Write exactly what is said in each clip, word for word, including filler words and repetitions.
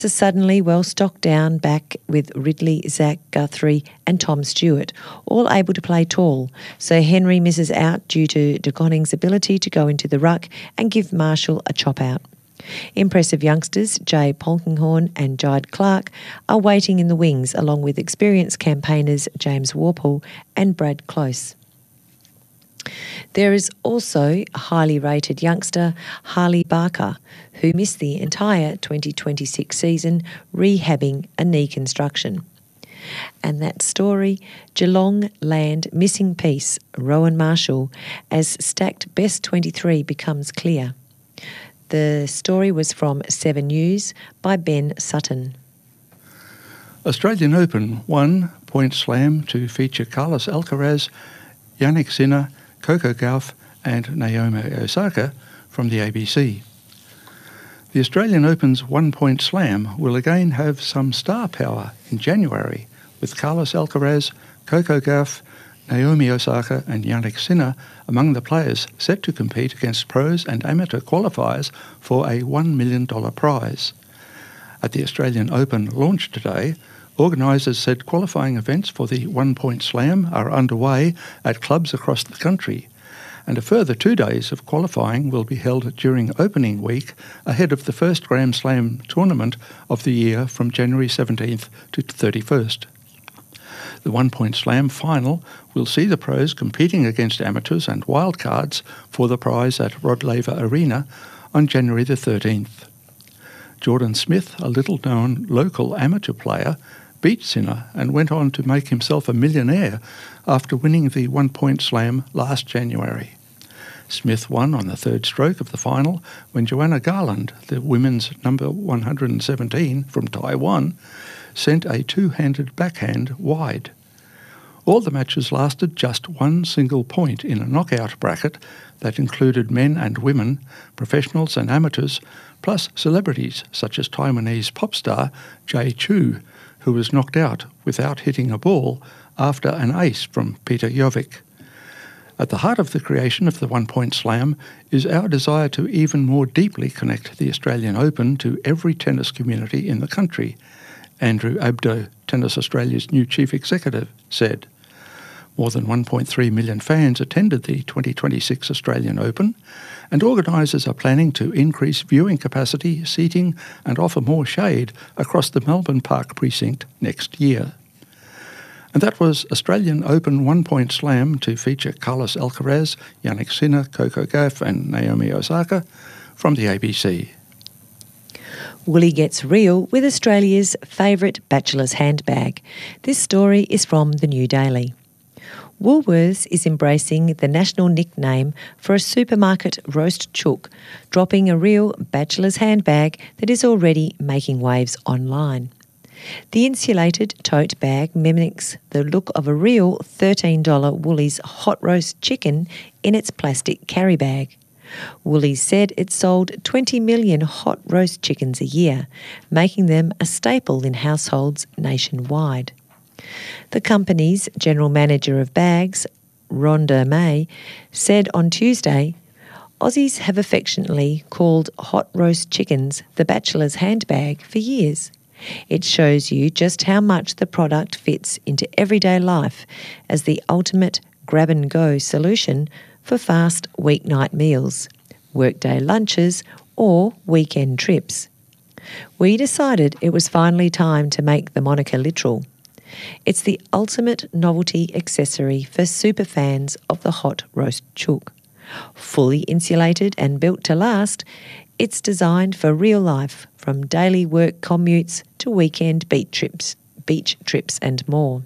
are suddenly well stocked down back with Ridley, Zach Guthrie and Tom Stewart, all able to play tall, so Henry misses out due to De Koning's ability to go into the ruck and give Marshall a chop out. Impressive youngsters Jay Polkinghorne and Jide Clark are waiting in the wings, along with experienced campaigners James Warple and Brad Close. There is also a highly rated youngster, Harley Barker, who missed the entire twenty twenty-six season rehabbing a knee construction. And that story, Geelong Land Missing Piece, Rowan Marshall, as stacked best twenty-three becomes clear. The story was from Seven News by Ben Sutton. Australian Open one point slam to feature Carlos Alcaraz, Yannick Sinner, Coco Gauff and Naomi Osaka from the A B C. The Australian Open's one-point slam will again have some star power in January, with Carlos Alcaraz, Coco Gauff, Naomi Osaka and Yannick Sinner among the players set to compete against pros and amateur qualifiers for a one million dollars prize. At the Australian Open launch today, organisers said qualifying events for the one-point slam are underway at clubs across the country, and a further two days of qualifying will be held during opening week ahead of the first Grand Slam tournament of the year from January seventeenth to thirty-first. The one-point slam final will see the pros competing against amateurs and wildcards for the prize at Rod Laver Arena on January the thirteenth. Jordan Smith, a little-known local amateur player, beat Sinner and went on to make himself a millionaire after winning the one-point slam last January. Smith won on the third stroke of the final when Joanna Garland, the women's number one hundred seventeen from Taiwan, sent a two-handed backhand wide. All the matches lasted just one single point in a knockout bracket that included men and women, professionals and amateurs, plus celebrities such as Taiwanese pop star Jay Chou, who was knocked out without hitting a ball after an ace from Peter Jovic. At the heart of the creation of the one-point slam is our desire to even more deeply connect the Australian Open to every tennis community in the country, Andrew Abdo, Tennis Australia's new chief executive, said. More than one point three million fans attended the twenty twenty-six Australian Open, and organisers are planning to increase viewing capacity, seating and offer more shade across the Melbourne Park precinct next year. And that was Australian Open one-point slam to feature Carlos Alcaraz, Yannick Sinner, Coco Gauff and Naomi Osaka from the A B C. Woolly gets real with Australia's favourite bachelor's handbag. This story is from the New Daily. Woolworths is embracing the national nickname for a supermarket roast chook, dropping a real bachelor's handbag that is already making waves online. The insulated tote bag mimics the look of a real thirteen dollars Woolies hot roast chicken in its plastic carry bag. Woolies said it sold twenty million hot roast chickens a year, making them a staple in households nationwide. The company's general manager of bags, Rhonda May, said on Tuesday, Aussies have affectionately called hot roast chickens the bachelor's handbag for years. It shows you just how much the product fits into everyday life as the ultimate grab-and-go solution for fast weeknight meals, workday lunches or weekend trips. We decided it was finally time to make the moniker literal. It's the ultimate novelty accessory for superfans of the hot roast chook. Fully insulated and built to last, it's designed for real life, from daily work commutes to weekend beach trips, beach trips and more.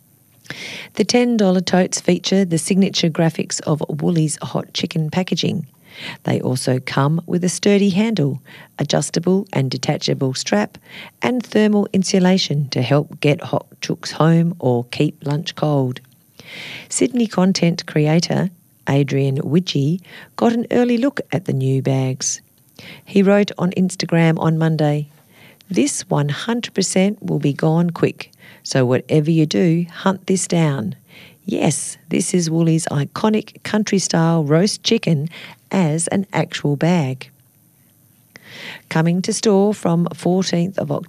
The ten dollars totes feature the signature graphics of Woolies hot chicken packaging. They also come with a sturdy handle, adjustable and detachable strap, and thermal insulation to help get hot chooks home or keep lunch cold. Sydney content creator Adrian Widgie got an early look at the new bags. He wrote on Instagram on Monday, "This one hundred percent will be gone quick, so whatever you do, hunt this down. Yes, this is Woolies' iconic country-style roast chicken as an actual bag." Coming to store from fourteenth of October